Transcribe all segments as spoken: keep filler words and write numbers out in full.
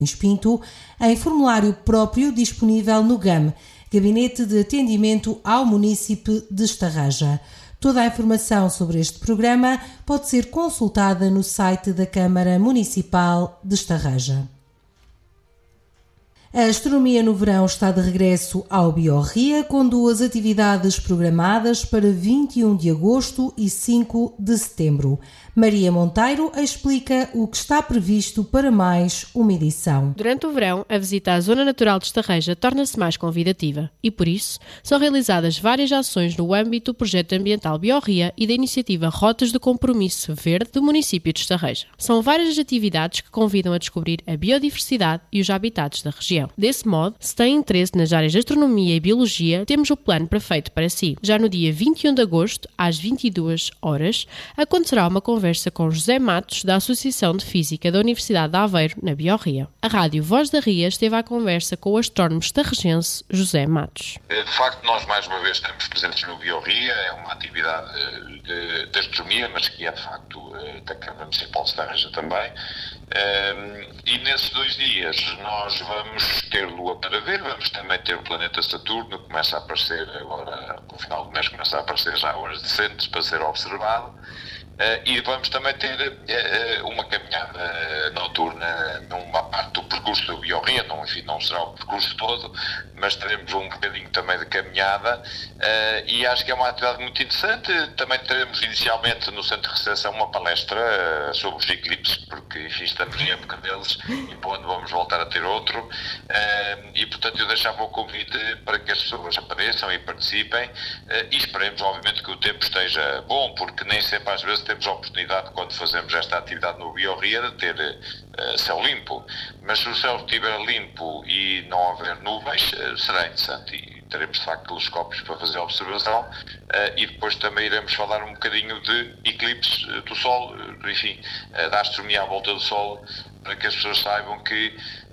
Pinto, em formulário próprio disponível no G A M, Gabinete de Atendimento ao Munícipe de Estarreja. Toda a informação sobre este programa pode ser consultada no site da Câmara Municipal de Estarreja. A astronomia no verão está de regresso ao Biorria, com duas atividades programadas para vinte e um de agosto e cinco de setembro. Maria Monteiro explica o que está previsto para mais uma edição. Durante o verão, a visita à Zona Natural de Estarreja torna-se mais convidativa e, por isso, são realizadas várias ações no âmbito do Projeto Ambiental Biorria e da iniciativa Rotas de Compromisso Verde do município de Estarreja. São várias as atividades que convidam a descobrir a biodiversidade e os habitats da região. Desse modo, se tem interesse nas áreas de astronomia e biologia, temos o plano perfeito para si. Já no dia vinte e um de agosto, às vinte e duas horas, acontecerá uma conversa conversa com José Matos, da Associação de Física da Universidade de Aveiro, na Biorria. A Rádio Voz da Ria esteve à conversa com o astrónomo estarrejense José Matos. De facto, nós mais uma vez estamos presentes no Biorria, é uma atividade de, de astronomia, mas que é de facto da Câmara Municipal de Estarreja também. E nesses dois dias nós vamos ter Lua para ver, vamos também ter o planeta Saturno, começa a aparecer agora, no final do mês começa a aparecer já horas decentes para ser observado. Uh, e vamos também ter uh, uma caminhada noturna numa parte do percurso do Biorria, não, enfim, não será o percurso todo, mas teremos um bocadinho também de caminhada uh, e acho que é uma atividade muito interessante. Também teremos inicialmente no centro de recepção uma palestra uh, sobre os eclipses, porque enfim, estamos em época deles e para onde vamos voltar a ter outro uh, e portanto eu deixava o convite para que as pessoas apareçam e participem uh, e esperemos obviamente que o tempo esteja bom, porque nem sempre às vezes temos a oportunidade, quando fazemos esta atividade no Biorria, de ter uh, céu limpo. Mas se o céu estiver limpo e não houver nuvens, uh, será interessante. E teremos, de facto, telescópios para fazer a observação. Uh, e depois também iremos falar um bocadinho de eclipses uh, do Sol, uh, enfim, uh, da astronomia à volta do Sol, para que as pessoas saibam que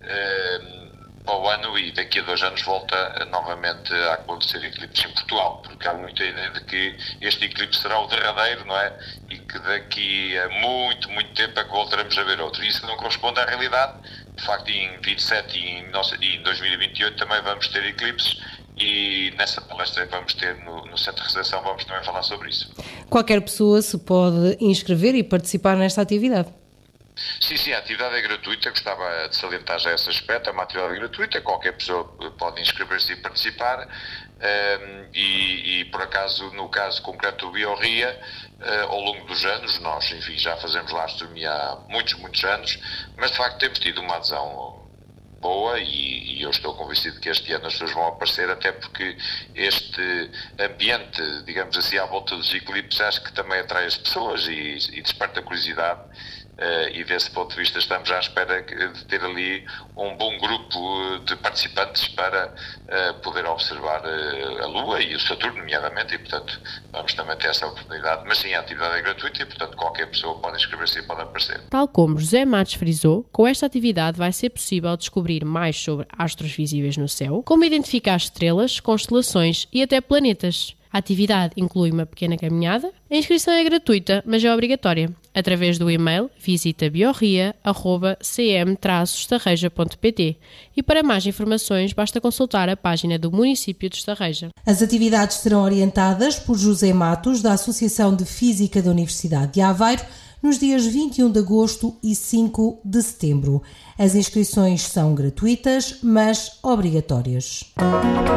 uh, para o ano e daqui a dois anos volta novamente a acontecer eclipse em Portugal, porque há muita ideia de que este eclipse será o derradeiro, não é? E que daqui a muito, muito tempo é que voltaremos a ver outro. Isso não corresponde à realidade. De facto, em vinte e sete e em dois mil e vinte e oito também vamos ter eclipses e nessa palestra que vamos ter no, no Centro de Recepção vamos também falar sobre isso. Qualquer pessoa se pode inscrever e participar nesta atividade? Sim, sim, a atividade é gratuita, gostava de salientar já esse aspecto, é uma atividade gratuita, qualquer pessoa pode inscrever-se e participar um, e, e, por acaso, no caso concreto do Biorria, uh, ao longo dos anos, nós, enfim, já fazemos lá astronomia há muitos, muitos anos, mas de facto temos tido uma adesão boa e, e eu estou convencido que este ano as pessoas vão aparecer, até porque este ambiente, digamos assim, à volta dos eclipses, acho que também atrai as pessoas e, e desperta curiosidade. Uh, e desse ponto de vista estamos à espera de ter ali um bom grupo de participantes para uh, poder observar uh, a Lua e o Saturno, nomeadamente, e portanto vamos também ter essa oportunidade. Mas sim, a atividade é gratuita e portanto qualquer pessoa pode inscrever-se e pode aparecer. Tal como José Matos frisou, com esta atividade vai ser possível descobrir mais sobre astros visíveis no céu, como identificar estrelas, constelações e até planetas. A atividade inclui uma pequena caminhada. A inscrição é gratuita, mas é obrigatória. Através do e-mail visita biorria arroba c m traço estarreja ponto p t e para mais informações basta consultar a página do município de Estarreja. As atividades serão orientadas por José Matos, da Associação de Física da Universidade de Aveiro, nos dias vinte e um de agosto e cinco de setembro. As inscrições são gratuitas, mas obrigatórias.